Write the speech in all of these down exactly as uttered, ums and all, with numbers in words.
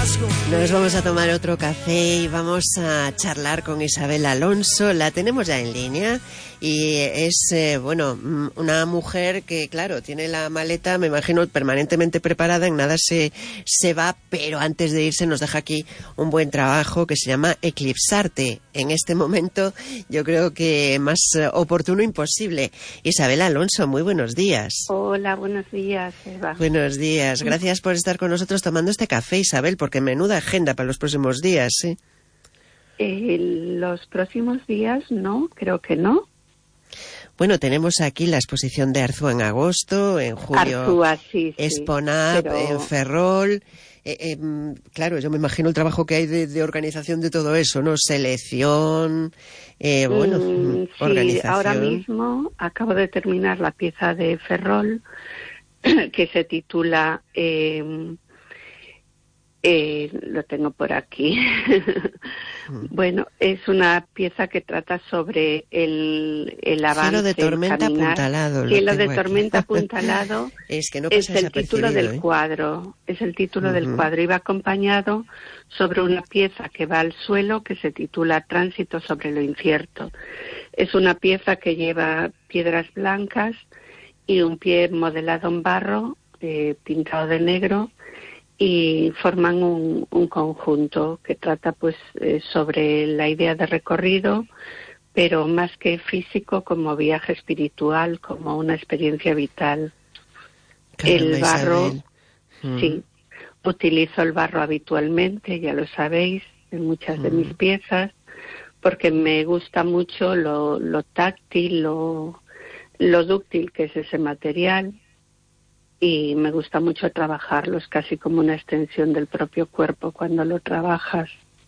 Nos vamos a tomar otro café y vamos a charlar con Isabel Alonso. La tenemos ya en línea y es, eh, bueno, una mujer que, claro, tiene la maleta, me imagino, permanentemente preparada, en nada se, se va, pero antes de irse nos deja aquí un buen trabajo que se llama Eclipsarte. En este momento yo creo que más oportuno imposible. Isabel Alonso, muy buenos días. Hola, buenos días, Eva. Buenos días. Gracias por estar con nosotros tomando este café, Isabel, porque menuda agenda para los próximos días, ¿sí? Eh, los próximos días no, creo que no. Bueno, tenemos aquí la exposición de Arzúa en agosto, en julio Arzúa, sí, sí, Exponab, pero... en Ferrol. Eh, eh, claro, yo me imagino el trabajo que hay de, de organización de todo eso, ¿no? Selección, eh, bueno, mm, organización. Sí, ahora mismo acabo de terminar la pieza de Ferrol que se titula... Eh, Eh, lo tengo por aquí. Bueno, es una pieza que trata sobre el, el avance, Cielo de tormenta el caminar. apuntalado. Cielo de aquí. tormenta apuntalado. Es que no es pasa el título del ¿eh? cuadro. Es el título uh-huh. del cuadro. Y va acompañado sobre una pieza que va al suelo que se titula Tránsito sobre lo incierto. Es una pieza que lleva piedras blancas y un pie modelado en barro, eh, pintado de negro, y forman un, un conjunto que trata pues eh, sobre la idea de recorrido, pero más que físico, como viaje espiritual, como una experiencia vital. Caramba, el barro, Isabel. sí, mm. utilizo el barro habitualmente, ya lo sabéis, en muchas mm. de mis piezas, porque me gusta mucho lo, lo táctil, lo, lo dúctil que es ese material. Y me gusta mucho trabajarlo, es casi como una extensión del propio cuerpo cuando lo trabajas.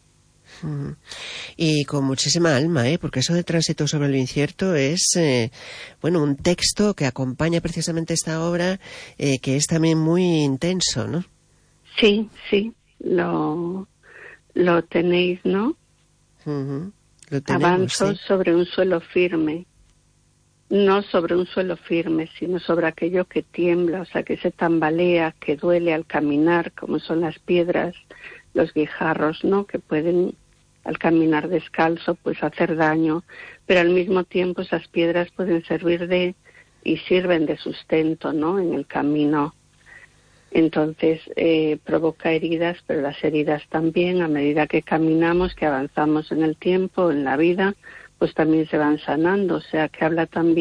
Y con muchísima alma, ¿eh? Porque eso de Tránsito sobre lo incierto es, eh, bueno, un texto que acompaña precisamente esta obra, eh, que es también muy intenso, ¿no? Sí, sí, lo, lo tenéis, ¿no? Uh-huh. Lo tenemos, Avanzo sí. sobre un suelo firme. No sobre un suelo firme, sino sobre aquello que tiembla, o sea, que se tambalea, que duele al caminar, como son las piedras, los guijarros, ¿no?, que pueden, al caminar descalzo, pues hacer daño, pero al mismo tiempo esas piedras pueden servir de, y sirven de sustento, ¿no?, en el camino. Entonces, eh, provoca heridas, pero las heridas también, a medida que caminamos, que avanzamos en el tiempo, en la vida, pues también se van sanando, o sea, que habla también